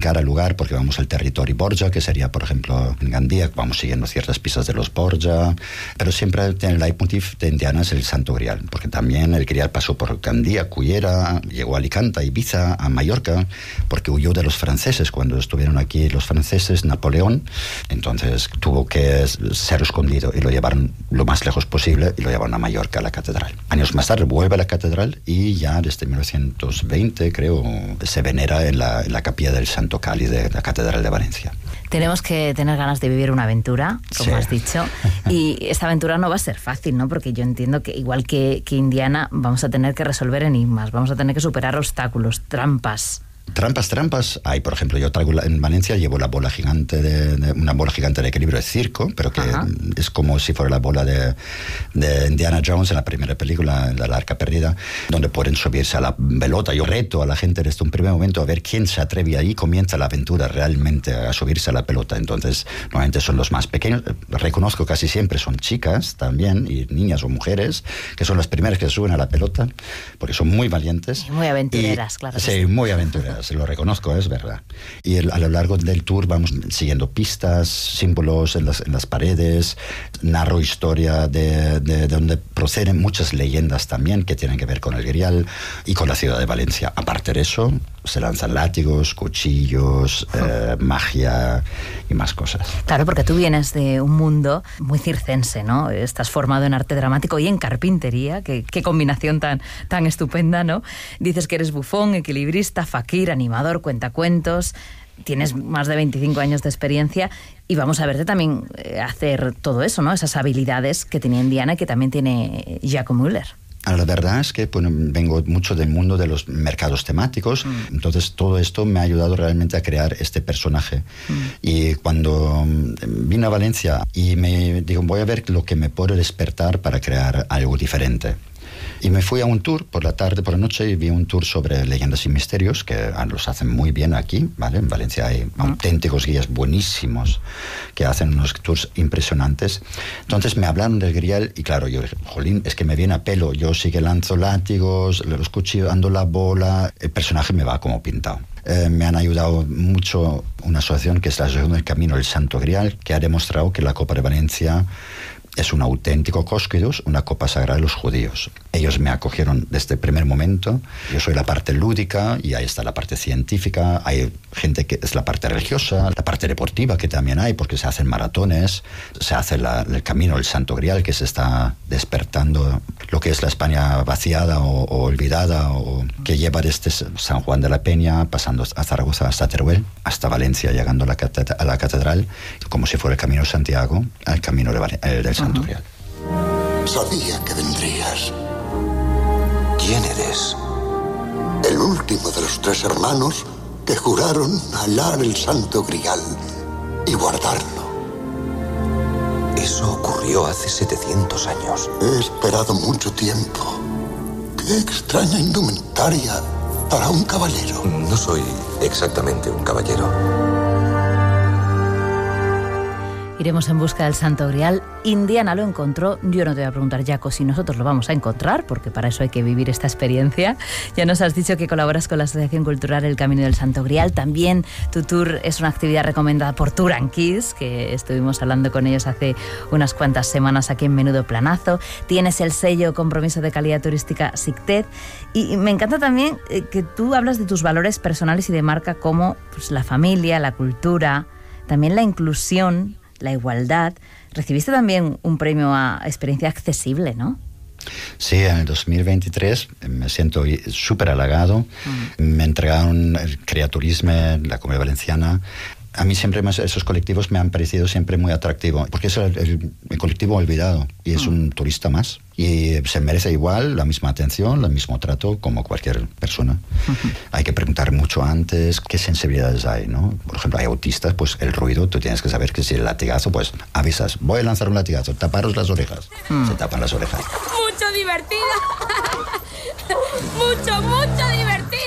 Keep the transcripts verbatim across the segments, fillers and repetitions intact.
lugar a lugar, porque vamos al territorio Borgia, que sería, por ejemplo, en Gandía, vamos siguiendo ciertas pistas de los Borgia, pero siempre tiene el leitmotiv de Indiana es el Santo Grial, porque también el Grial pasó por Gandía, Cullera, llegó a Alicante, a Ibiza, a Mallorca, porque huyó de los franceses cuando estuvieron aquí los franceses, Napoleón, entonces tuvo que ser escondido y lo llevaron lo más lejos posible y lo llevaron a Mallorca, a la catedral. Años más tarde vuelve a la catedral y ya desde mil novecientos veinte, creo, se venera en la, en la capilla del Santo Cáliz de la Catedral de Valencia. Tenemos que tener ganas de vivir una aventura, como sí. has dicho, y esta aventura no va a ser fácil, ¿no? Porque yo entiendo que igual que, que Indiana vamos a tener que resolver enigmas, vamos a tener que superar obstáculos, trampas. Trampas, trampas. Hay, por ejemplo, yo traigo la, en Valencia llevo la bola gigante de, de una bola gigante de equilibrio de circo, pero que Ajá. es como si fuera la bola de, de Indiana Jones en la primera película, La Arca Perdida, donde pueden subirse a la pelota. Yo reto a la gente desde un primer momento a ver quién se atreve ahí, comienza la aventura realmente a subirse a la pelota. Entonces, normalmente son los más pequeños. Reconozco casi siempre son chicas también, y niñas o mujeres, que son las primeras que se suben a la pelota, porque son muy valientes. Y muy aventureras, y, claro. Sí, sí. muy aventureras. Se lo reconozco, es verdad. Y el, a lo largo del tour vamos siguiendo pistas, símbolos en las, en las paredes, narro historia de, de, de donde proceden muchas leyendas también que tienen que ver con el Grial y con la ciudad de Valencia. Aparte de eso, se lanzan látigos, cuchillos, eh, magia y más cosas. Claro, porque tú vienes de un mundo muy circense, ¿no? Estás formado en arte dramático y en carpintería, que, qué combinación tan, tan estupenda, ¿no? Dices que eres bufón, equilibrista, fakir, animador, cuentacuentos, tienes más de veinticinco años de experiencia y vamos a verte también eh, hacer todo eso, ¿no? Esas habilidades que tenía Indiana y que también tiene Giacomo Müller. La verdad es que bueno, vengo mucho del mundo de los mercados temáticos, mm. entonces todo esto me ha ayudado realmente a crear este personaje. Mm. Y cuando vine a Valencia y me digo, voy a ver lo que me puede despertar para crear algo diferente. Y me fui a un tour por la tarde, por la noche, y vi un tour sobre leyendas y misterios, que los hacen muy bien aquí, ¿vale? En Valencia hay uh-huh. auténticos guías buenísimos que hacen unos tours impresionantes. Entonces me hablaron del Grial y claro, yo dije, jolín, es que me viene a pelo. Yo sí que lanzo látigos, los cuchillos, ando la bola, el personaje me va como pintado. Eh, me han ayudado mucho una asociación que es la Asociación del Camino del Santo Grial, que ha demostrado que la Copa de Valencia es un auténtico cósquidos, una copa sagrada de los judíos. Ellos me acogieron desde el primer momento. Yo soy la parte lúdica y ahí está la parte científica. Hay gente que es la parte religiosa, la parte deportiva que también hay, porque se hacen maratones, se hace la, el camino del Santo Grial, que se está despertando lo que es la España vaciada o, o olvidada, o que lleva desde San Juan de la Peña, pasando a Zaragoza hasta Teruel, hasta Valencia, llegando a la, catedral, a la catedral, como si fuera el camino de Santiago, al camino de, eh, del Santo Grial. Sabía que vendrías. ¿Quién eres? El último de los tres hermanos que juraron halar el Santo Grial y guardarlo. Eso ocurrió hace setecientos años. He esperado mucho tiempo. Qué extraña indumentaria para un caballero. No soy exactamente un caballero. Iremos en busca del Santo Grial. Indiana lo encontró. Yo no te voy a preguntar, Jaco, si nosotros lo vamos a encontrar, porque para eso hay que vivir esta experiencia. Ya nos has dicho que colaboras con la Asociación Cultural El Camino del Santo Grial. También tu tour es una actividad recomendada por Tour and Kids, que estuvimos hablando con ellos hace unas cuantas semanas aquí en Menudo Planazo. Tienes el sello Compromiso de Calidad Turística SICTED. Y me encanta también que tú hablas de tus valores personales y de marca, como pues, la familia, la cultura, también la inclusión, la igualdad. Recibiste también un premio a experiencia accesible, ¿no? Sí, en el dos mil veintitrés me siento súper halagado. Mm. Me entregaron el Creaturismo, la Comunidad Valenciana. A mí siempre más, esos colectivos me han parecido siempre muy atractivos, porque es el, el, el colectivo olvidado y es mm. un turista más. Y se merece igual la misma atención, el mismo trato como cualquier persona. Uh-huh. Hay que preguntar mucho antes qué sensibilidades hay, ¿no? Por ejemplo, hay autistas, pues el ruido, tú tienes que saber que si el latigazo, pues avisas, voy a lanzar un latigazo, taparos las orejas. Mm. Se tapan las orejas. Mucho divertido. mucho, mucho divertido.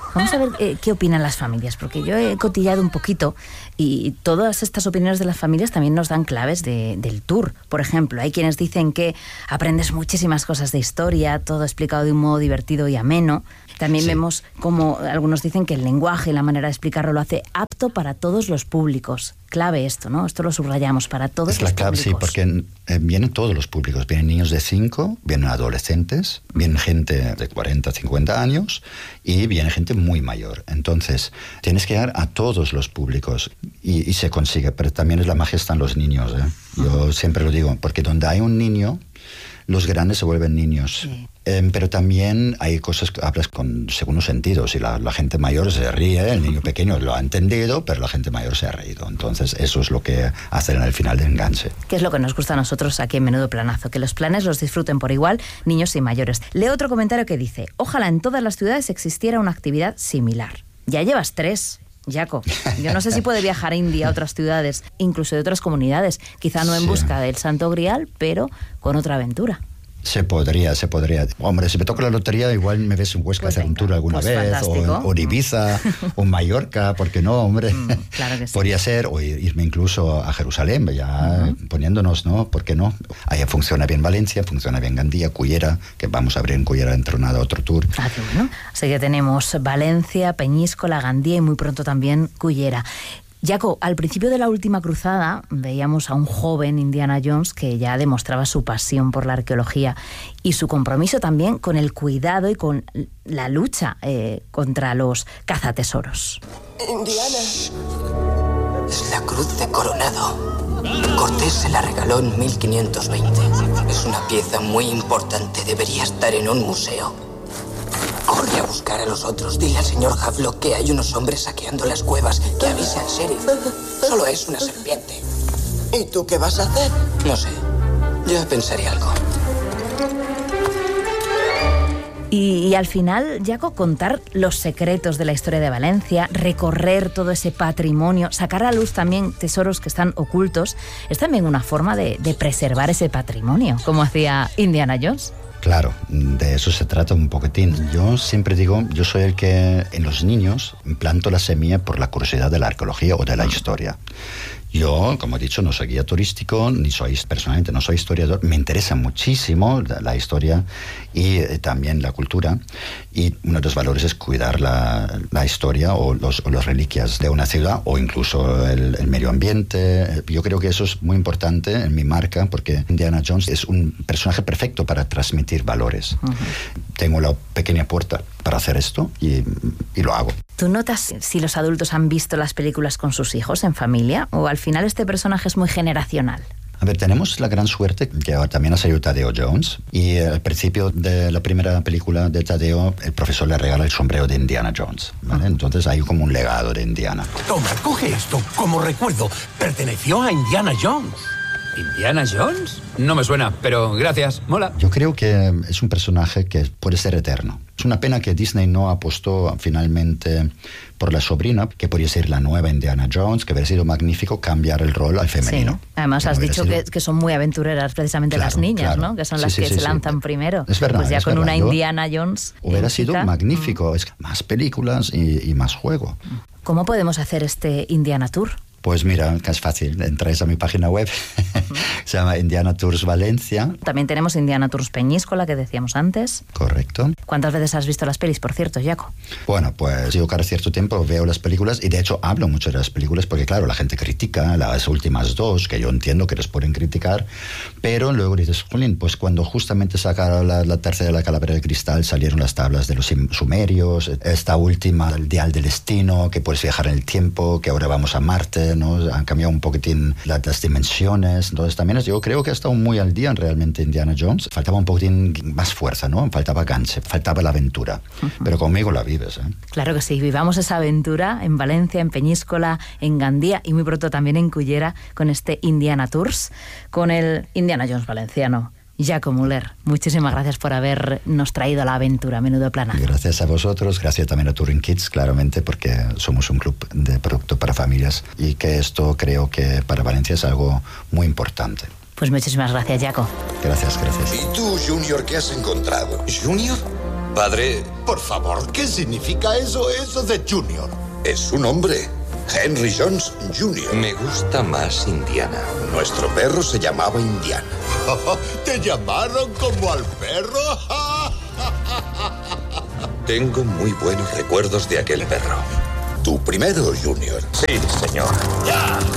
Vamos a ver eh, qué opinan las familias, porque yo he cotillado un poquito y todas estas opiniones de las familias también nos dan claves de, del tour. Por ejemplo, hay quienes dicen que aprendes muchísimas cosas de historia, todo explicado de un modo divertido y ameno. También sí. Vemos como algunos dicen que el lenguaje y la manera de explicarlo lo hace apto para todos los públicos. Clave esto, ¿no? Esto lo subrayamos para todos es los la clave, públicos. Sí, porque eh, vienen todos los públicos. Vienen niños de cinco, vienen adolescentes, vienen gente de cuarenta, cincuenta años y viene gente muy mayor. Entonces, tienes que llegar a todos los públicos y, y se consigue. Pero también es la magia está en los niños, ¿eh? Yo uh-huh. siempre lo digo, porque donde hay un niño, los grandes se vuelven niños. Sí. Eh, pero también hay cosas que hablas con segundos sentidos y la, la gente mayor se ríe, el niño pequeño lo ha entendido, pero la gente mayor se ha reído. Entonces eso es lo que hacen en el final de enganche. Que es lo que nos gusta a nosotros aquí en Menudo Planazo, que los planes los disfruten por igual niños y mayores. Leo otro comentario que dice: ojalá en todas las ciudades existiera una actividad similar. Ya llevas tres. Jaco, yo no sé si puede viajar a India, a otras ciudades, incluso de otras comunidades, quizá no en sí. busca del Santo Grial, pero con otra aventura. Se podría, se podría. Hombre, si me toca la lotería, igual me ves en Huesca pues hacer un tour alguna pues vez, o, o en Ibiza, o en Mallorca, ¿por qué no, hombre? Mm, claro que sí. Podría ser, o irme incluso a Jerusalén, ya uh-huh. poniéndonos, ¿no? ¿Por qué no? Allá funciona bien Valencia, funciona bien Gandía, Cullera, que vamos a abrir en Cullera dentro de nada otro tour. Ah, qué bueno. Así que tenemos Valencia, Peñíscola, Gandía y muy pronto también Cullera. Jaco, al principio de la última cruzada veíamos a un joven Indiana Jones que ya demostraba su pasión por la arqueología y su compromiso también con el cuidado y con la lucha eh, contra los cazatesoros. Indiana. Es la cruz de Coronado. Cortés se la regaló en mil quinientos veinte. Es una pieza muy importante, debería estar en un museo. Corre a buscar a los otros. Dile al señor Havelock que hay unos hombres saqueando las cuevas. Que avise al sheriff. Solo es una serpiente. ¿Y tú qué vas a hacer? No sé. Ya pensaré algo. Y, y al final, Jaco, contar los secretos de la historia de Valencia, recorrer todo ese patrimonio, sacar a luz también tesoros que están ocultos, es también una forma de, de preservar ese patrimonio, como hacía Indiana Jones. Claro, de eso se trata un poquitín. Yo siempre digo, yo soy el que en los niños planto la semilla por la curiosidad de la arqueología o de la historia. Yo, como he dicho, no soy guía turístico, ni soy, personalmente no soy historiador. Me interesa muchísimo la, la historia y eh, también la cultura. Y uno de los valores es cuidar la, la historia o los, o las reliquias de una ciudad o incluso el, el medio ambiente. Yo creo que eso es muy importante en mi marca porque Indiana Jones es un personaje perfecto para transmitir valores. Uh-huh. Tengo la pequeña puerta para hacer esto y, y lo hago. ¿Tú notas si los adultos han visto las películas con sus hijos en familia o al final este personaje es muy generacional? A ver, tenemos la gran suerte que ahora también ha salido Tadeo Jones y al principio de la primera película de Tadeo el profesor le regala el sombrero de Indiana Jones, ¿vale? Entonces hay como un legado de Indiana. Toma, coge esto. Como recuerdo, perteneció a Indiana Jones. ¿Indiana Jones? No me suena, pero gracias, mola. Yo creo que es un personaje que puede ser eterno. Es una pena que Disney no apostó finalmente por la sobrina, que podría ser la nueva Indiana Jones, que hubiera sido magnífico cambiar el rol al femenino. Sí. Además has dicho sido... que, que son muy aventureras precisamente claro, las niñas, claro. ¿no? Que son sí, las sí, que sí, se sí. lanzan primero. Es verdad. Pues ya es con verdad. una Yo, Indiana Jones. Hubiera sido chica. magnífico. Mm. Es más películas y, y más juego. ¿Cómo podemos hacer este Indiana Tour? Pues mira, que es fácil, entráis a mi página web, uh-huh. se llama Indiana Tours Valencia. También tenemos Indiana Tours Peñíscola, que decíamos antes. Correcto. ¿Cuántas veces has visto las pelis, por cierto, Jaco? Bueno, pues yo cada cierto tiempo veo las películas y de hecho hablo mucho de las películas porque claro, la gente critica las últimas dos, que yo entiendo que les pueden criticar, pero luego dices, Jolín, pues cuando justamente sacaron la, la tercera de la Calavera de Cristal salieron las tablas de los sumerios, esta última, el Dial del Destino, que puedes viajar en el tiempo, que ahora vamos a Marte, ¿no? Han cambiado un poquitín las, las dimensiones. Entonces también yo creo que ha estado muy al día realmente Indiana Jones. Faltaba un poquitín más fuerza, ¿no? Faltaba ganche, faltaba la aventura. Uh-huh. Pero conmigo la vives, ¿eh? Claro que sí, vivamos esa aventura en Valencia, en Peñíscola, en Gandía y muy pronto también en Cullera con este Indiana Tours, con el Indiana Jones valenciano. Jaco Müller, muchísimas gracias por habernos traído a la aventura Menudo Planazo. Gracias a vosotros, gracias también a Touring Kids, claramente, porque somos un club de producto para familias y que esto creo que para Valencia es algo muy importante. Pues muchísimas gracias, Jaco. Gracias, gracias. ¿Y tú, Junior, qué has encontrado? ¿Junior? Padre... Por favor, ¿qué significa eso, eso de Junior? Es un hombre. Henry Jones junior Me gusta más Indiana. Nuestro perro se llamaba Indiana. ¿Te llamaron como al perro? Tengo muy buenos recuerdos de aquel perro. ¿Tu primero, Junior? Sí, señor. ¡Ya!